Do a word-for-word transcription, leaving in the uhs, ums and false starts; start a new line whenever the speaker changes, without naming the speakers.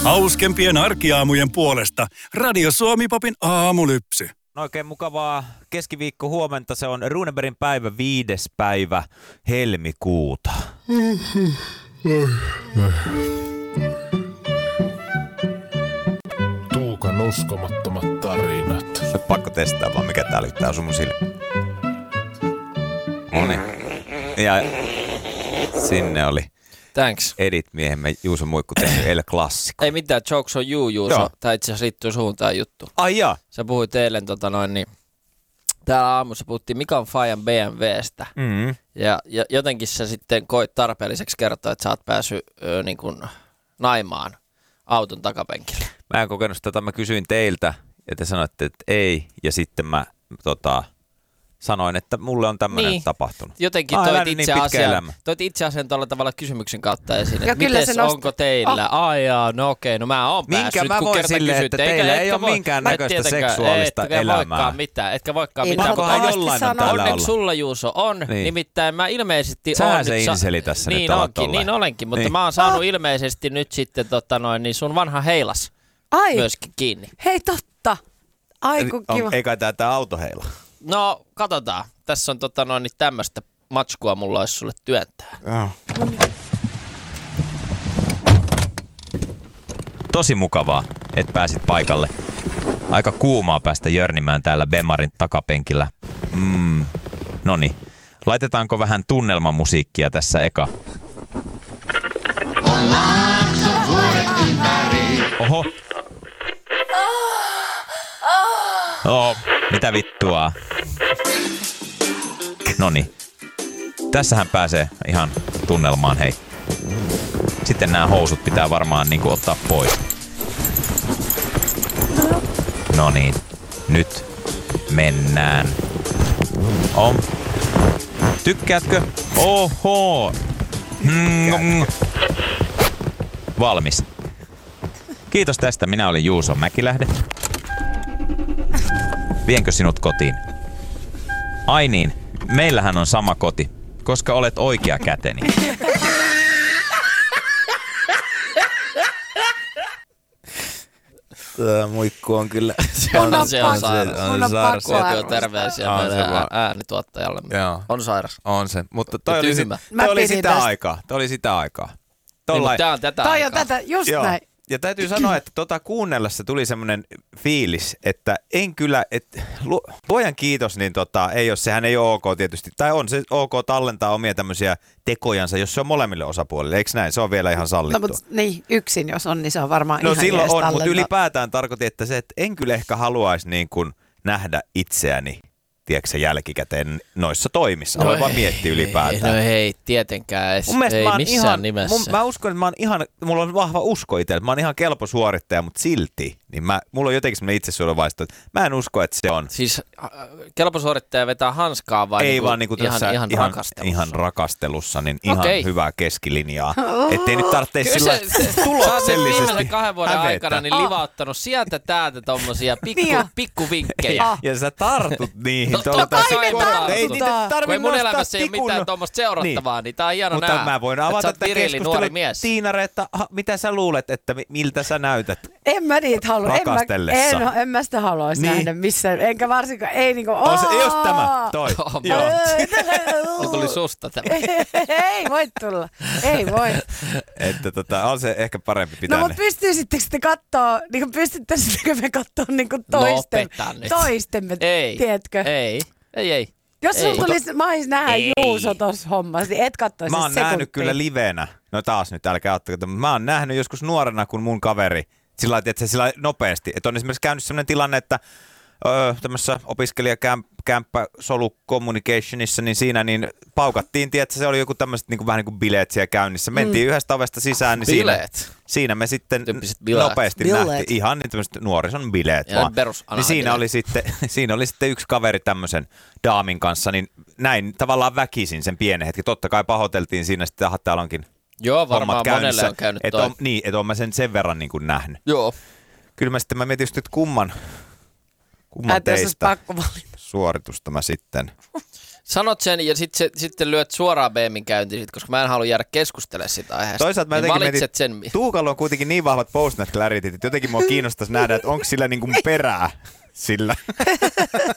Hauskempien arkiaamujen puolesta Radio Suomi-popin aamulypsy.
Oikein mukavaa keskiviikko huomenta. Se on Runebergin päivä, viides päivä helmikuuta.
Tuukan uskomattomat tarinat.
Pakko testaa vaan, mikä tää lyttää sun mun silmiin. Noniin. Ja sinne oli.
Thanks.
Edit-miehemme Juuso Muikku tehnyt El Classico.
Ei mitään, jokes on you, Juuso.
Joo.
Tää itse asiassa liittyy suhun tää juttu.
Ai jaa.
Sä puhuit eilen tota noin, niin täällä aamussa puhuttiin Mikan Fajan B M W:stä.
Mm-hmm.
Ja, ja jotenkin sä sitten koit tarpeelliseksi kertoa, että sä oot päässyt ö, niin kuin naimaan auton takapenkille.
Mä en kokenut sitä, mä kysyin teiltä ja te sanoitte, että ei. Ja sitten mä tota, sanoin, että mulle on tämmöinen
niin.
tapahtunut.
Jotenkin
Mä
toit
niin
itse,
pitkä
asian,
elämä.
toit itse asian tuolla tavalla kysymyksen kautta esiin. Että
kyllä
mites,
se nosti-
onko teillä?
Oh.
Ai jaa, no okei, no mä oon
Minkä
päässyt.
mä
kun
voin
kerta
silleen,
kysytte,
että
eikä-
teillä ei
etkä
ole
voi-
minkään
et
näköistä
tietenkään,
seksuaalista
etkä
elämää.
voikaan mitään, etkä voikaan
Ei,
mitään.
Pakkohan
Pakko
jollain on
sanoa.
täällä
Onneksi
olla.
sulla, Juuso, on.
Niin.
Nimittäin mä ilmeisesti
Sähän
on...
se
nyt sa-
inseli tässä
niin
nyt olet
onkin,
olleen.
Niin olenkin, mutta
Niin.
mä oon saanut ilmeisesti nyt sitten tota noin, niin sun vanha heilas
Ai,
myöskin kiinni.
hei totta. Ai kun kiva.
On, ei kai tää, tää auto heila.
No, katsotaan. Tässä on tota noin, niin tämmöstä matskua mulla olisi sulle työntää.
Tosi mukavaa, että pääsit paikalle. Aika kuumaa päästä jörnimään täällä Bemarin takapenkillä. Mm. Noniin. Laitetaanko vähän tunnelmamusiikkia tässä eka? Oho. Oh, mitä vittua. Noniin. Tässähän pääsee ihan tunnelmaan, hei. Sitten nämä housut pitää varmaan niinku ottaa pois. No niin, nyt mennään. Om. Tykkäätkö? Oho. Mm. Valmis. Kiitos tästä, minä olin Juuso Mäkilähde. Vienkö sinut kotiin? Ai niin, meillähän on sama koti, koska olet oikea käteni. Tämä muikku on kyllä...
Se on, se on
pakko.
sairas.
Mun on
sairas.
pakko
Suotio
arvostaa.
terveisiä
On se
meidän
vaan.
äänituottajalle.
Joo.
On sairas.
On se, mutta toi
Ja
oli,
tyhmä.
sit,
Mä
toi oli
pidin
sitä
tästä.
aikaa. Toi oli sitä aikaa.
Niin,
Tollain-
mutta tää on tätä
Toi on
aikaa.
tätä, just
Joo.
näin.
Ja täytyy sanoa, että tota kuunnellessa tuli semmoinen fiilis, että en kyllä, että lu, luojan kiitos, niin tota, ei ole, sehän ei ole ok tietysti, tai on se ok tallentaa omia tämmöisiä tekojansa, jos se on molemmille osapuolille, eikö näin? Se on vielä ihan
No
sallittua.
mutta niin, yksin jos on, niin se on varmaan
No
ihan
silloin
jees
on, mutta
tallentaa.
ylipäätään tarkoitin, että se, että en kyllä ehkä haluaisi niin kuin nähdä itseäni, tiedätkö, jälkikäteen noissa toimissa. Aloin vaan miettiä ylipäätään.
No hei, tietenkään. Ei,
Mun mielestä
ei
mä oon
missään
ihan,
nimessä.
mun, mä uskon, että mä oon ihan, mulla on vahva usko itselle, mä oon ihan kelpo suorittaja, mutta silti, niin mä, mulla on jotenkin semmoinen itsesuojeluvaisto, että mä en usko, että se on.
Siis äh, kelposuorittaja vetää hanskaa vai
Ei
niinku,
vaan niinku
ihan,
tässä
ihan,
ihan,
rakastelussa?
ihan rakastelussa, niin ihan
Okei.
hyvää keskilinjaa. Ettei nyt tarvitse
Kyllä
sillä
se, se, sä oot nyt
tuloksellisesti
viimeisen kahden vuoden
hävetä.
aikana niin livauttanut sieltä täältä tommosia pikku,
Niin.
pikkuvinkkejä.
Ah.
Ja sä tartut niihin.
No,
tuolla
totta
taas-
kai mä tartun.
Ei niitä
Kun
tarvi
Kun ei mun
nostaa
elämässä ei ole
tikun-
mitään tuommoista seurattavaa, niin tää on hieno
Mutta
nähdä.
mä voin
että
avata
sä oot
tätä
vireili nuori
keskustelua.
mies.
Tiinare, että ha, mitä sä luulet, että mi- miltä sä näytät?
En mä niitä halua. En mä,
Rakastellessa.
en, en mä sitä haluaisi
Niin.
nähdä missään. Enkä varsinkaan, ei niinku...
On se
aah!
just tämä, toi.
Oh,
Joo.
Se tuli susta tämä.
Ei voi tulla. Ei voi.
Että tota, on se ehkä parempi pitää
No
ne.
mutta pystyisittekö sitten kattoo, niin pystyttäisikö me kattoo niin toisten,
Lopeta nyt.
toistemme,
Ei.
tiedätkö?
Ei, ei, ei.
Jos
Ei.
sulla tulisi, mä olisin nähdä
Ei.
Juuso tossa hommassa, niin et kattoisi
Mä oon
sekuntia.
nähnyt kyllä livenä. No taas nyt, älkää ottako. mutta Mä oon nähnyt joskus nuorena, kun mun kaveri, sillä lailla, että sillä lailla nopeasti. Että on esimerkiksi käynyt sellainen tilanne, että öö, tämmöisessä opiskelijakämppä solu communicationissa, niin siinä niin paukattiin, tiedätkö, se oli joku tämmöiset niin kuin, vähän niin kuin bileet siellä käynnissä. Mentiin mm. yhdestä ovesta sisään, niin siinä,
Bileet?
siinä me sitten
Tyyppiset bileet.
nopeasti
Bileet.
nähtiin. Ihan niin tämmöiset nuorison bileet
Ihan
vaan.
perus
Niin siinä
anabileet.
oli, sitten, siinä oli sitten yksi kaveri tämmöisen daamin kanssa, niin näin tavallaan väkisin sen pienen hetki. Totta kai pahoiteltiin siinä sitten, että täällä onkin
Joo, varmaan
hommat
monelle
käynnissä.
on käynyt
et
toi.
on, niin, että on mä sen sen verran niin kuin nähnyt.
Joo.
Kyllä mä sitten mä mietin just, että kumman, kumman
Että jos olisi
teistä
pakko valita.
suoritusta mä sitten.
Sanot sen ja sit se, sitten lyöt suoraan Beemin käyntiin, sit, koska mä en halua jäädä keskustelemaan sitä aiheesta.
Toisaalta mä
niin
jotenkin
valitset
mietin,
sen.
Tuukalla on kuitenkin niin vahvat post-nut clarityt, että jotenkin mua kiinnostaisi nähdä, että onko sillä niinku perää sillä.